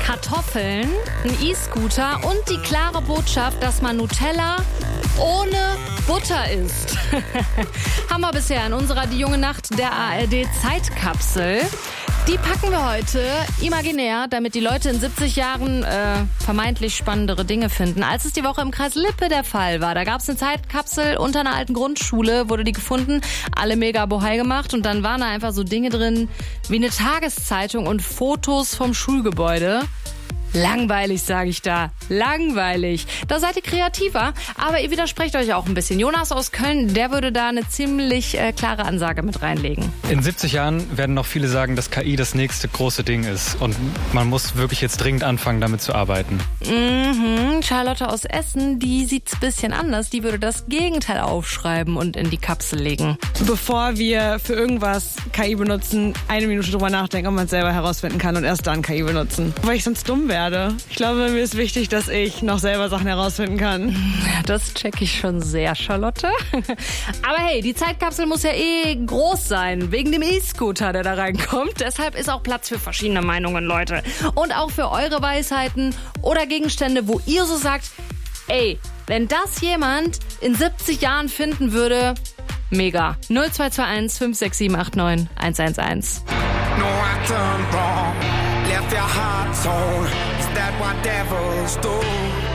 Kartoffeln, ein E-Scooter und die klare Botschaft, dass man Nutella ohne Butter isst. Haben wir bisher in unserer Die junge Nacht der ARD-Zeitkapsel. Die packen wir heute imaginär, damit die Leute in 70 Jahren vermeintlich spannendere Dinge finden, als es die Woche im Kreis Lippe der Fall war. Da gab es eine Zeitkapsel unter einer alten Grundschule, wurde die gefunden, alle mega bohai gemacht und dann waren da einfach so Dinge drin wie eine Tageszeitung und Fotos vom Schulgebäude. Langweilig, sage ich da. Langweilig. Da seid ihr kreativer, aber ihr widersprecht euch auch ein bisschen. Jonas aus Köln, der würde da eine ziemlich klare Ansage mit reinlegen. In 70 Jahren werden noch viele sagen, dass KI das nächste große Ding ist. Und man muss wirklich jetzt dringend anfangen, damit zu arbeiten. Charlotte aus Essen, die sieht's ein bisschen anders. Die würde das Gegenteil aufschreiben und in die Kapsel legen. Bevor wir für irgendwas KI benutzen, 1 Minute drüber nachdenken, ob man es selber herausfinden kann und erst dann KI benutzen. Weil ich sonst dumm werde. Ich glaube, mir ist wichtig, dass ich noch selber Sachen herausfinden kann. Das check ich schon sehr, Charlotte. Aber hey, die Zeitkapsel muss ja groß sein, wegen dem E-Scooter, der da reinkommt. Deshalb ist auch Platz für verschiedene Meinungen, Leute. Und auch für eure Weisheiten oder Gegenstände, wo ihr so sagt, ey, wenn das jemand in 70 Jahren finden würde, mega. 0221 56789 111. No, I turned wrong, left your heart torn. Is that what devils do?